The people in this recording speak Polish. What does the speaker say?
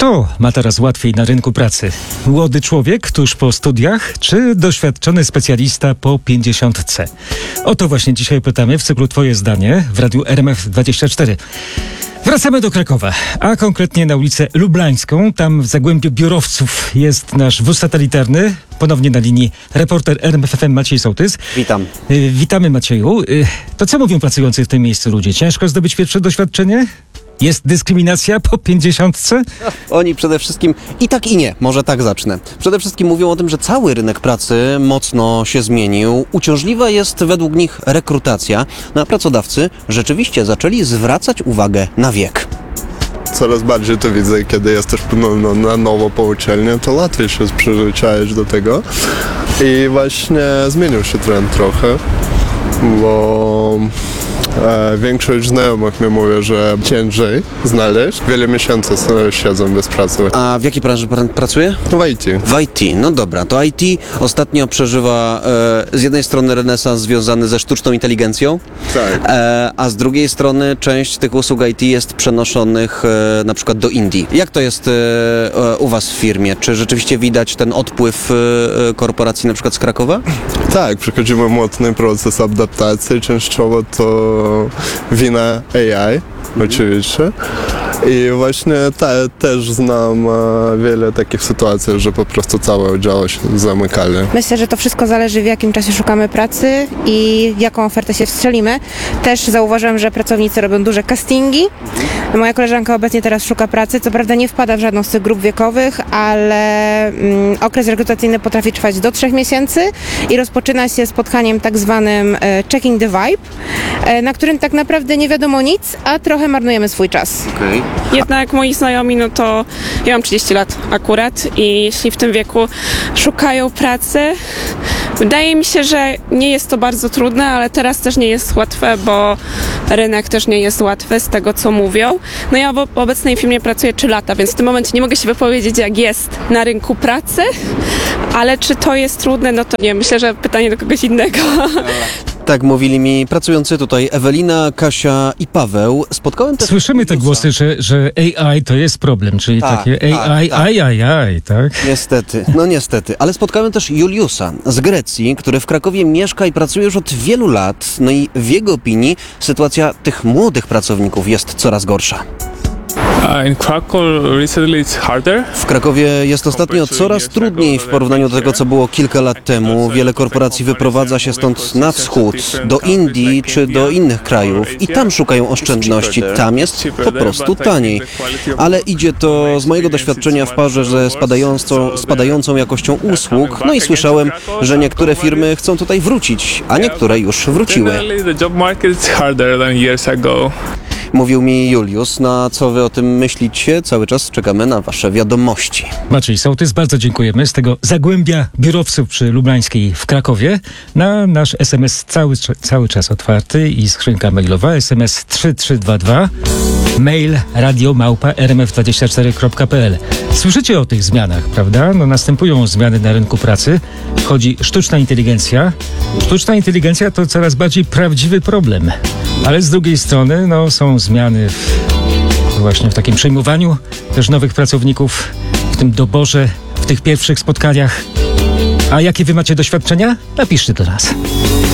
Kto ma teraz łatwiej na rynku pracy? Młody człowiek tuż po studiach, czy doświadczony specjalista po 50-tce? O to właśnie dzisiaj pytamy w cyklu Twoje zdanie w Radiu RMF24. Wracamy do Krakowa, a konkretnie na ulicę Lublańską. Tam w Zagłębiu Biurowców jest nasz wóz satelitarny. Ponownie na linii reporter RMFFM Maciej Sołtys. Witam. Witamy, Macieju. To co mówią pracujący w tym miejscu ludzie? Ciężko zdobyć pierwsze doświadczenie? Jest dyskryminacja po 50-tce? Oni przede wszystkim, i tak i nie, może tak zacznę. Przede wszystkim mówią o tym, że cały rynek pracy mocno się zmienił. Uciążliwa jest według nich rekrutacja, no a pracodawcy rzeczywiście zaczęli zwracać uwagę na wiek. Coraz bardziej to widzę, kiedy jesteś na nowo po uczelni, to łatwiej się przyzwyczaić do tego. I właśnie zmienił się trend trochę, bo większość znajomych mi mówi, że ciężej znaleźć. Wiele miesięcy siedzą bez pracy. A w jakiej branży pan pracuje? W IT. W IT, no dobra. To IT ostatnio przeżywa z jednej strony renesans związany ze sztuczną inteligencją, Tak. a z drugiej strony część tych usług IT jest przenoszonych na przykład do Indii. Jak to jest u was w firmie? Czy rzeczywiście widać ten odpływ korporacji na przykład z Krakowa? Tak, przechodzimy mocny proces adaptacji. Częściowo to wina AI, oczywiście. I właśnie też znam wiele takich sytuacji, że po prostu całe oddziały się zamykali. Myślę, że to wszystko zależy, w jakim czasie szukamy pracy i jaką ofertę się wstrzelimy. Też zauważyłam, że pracownicy robią duże castingi. Moja koleżanka obecnie teraz szuka pracy. Co prawda nie wpada w żadną z tych grup wiekowych, ale okres rekrutacyjny potrafi trwać do 3 miesięcy i rozpoczyna się spotkaniem tak zwanym checking the vibe, na którym tak naprawdę nie wiadomo nic, a trochę marnujemy swój czas. Okej. Jednak moi znajomi, no to ja mam 30 lat akurat i jeśli w tym wieku szukają pracy, wydaje mi się, że nie jest to bardzo trudne, ale teraz też nie jest łatwe, bo rynek też nie jest łatwy z tego, co mówią. No ja w obecnej firmie pracuję 3 lata, więc w tym momencie nie mogę się wypowiedzieć, jak jest na rynku pracy, ale czy to jest trudne, no to nie, myślę, że pytanie do kogoś innego. Tak mówili mi pracujący tutaj Ewelina, Kasia i Paweł. Spotkałem też... Słyszymy te głosy, że AI to jest problem, czyli Tak, takie tak. AI, tak? Niestety, no niestety. Ale spotkałem też Juliusa z Grecji, który w Krakowie mieszka i pracuje już od wielu lat. No i w jego opinii sytuacja tych młodych pracowników jest coraz gorsza. In Krakow recently it's harder. W Krakowie jest ostatnio coraz trudniej w porównaniu do tego, co było kilka lat temu. Wiele korporacji wyprowadza się stąd na wschód, do Indii czy do innych krajów i tam szukają oszczędności. Tam jest po prostu taniej. Ale idzie to z mojego doświadczenia w parze ze spadającą jakością usług. No i słyszałem, że niektóre firmy chcą tutaj wrócić, a niektóre już wróciły. Generally, the job market is harder than years ago. Mówił mi Julius. Na co wy o tym myślicie? Cały czas czekamy na wasze wiadomości. Maciej Sołtys, bardzo dziękujemy. Z tego Zagłębia Biurowców przy Lublańskiej w Krakowie. Na nasz SMS cały czas otwarty i skrzynka mailowa SMS 3322, mail radio@rmf24.pl. Słyszycie o tych zmianach, prawda? No następują zmiany na rynku pracy. Wchodzi sztuczna inteligencja. Sztuczna inteligencja to coraz bardziej prawdziwy problem. Ale z drugiej strony są zmiany właśnie w takim przyjmowaniu też nowych pracowników, w tym doborze, w tych pierwszych spotkaniach. A jakie wy macie doświadczenia? Napiszcie do nas.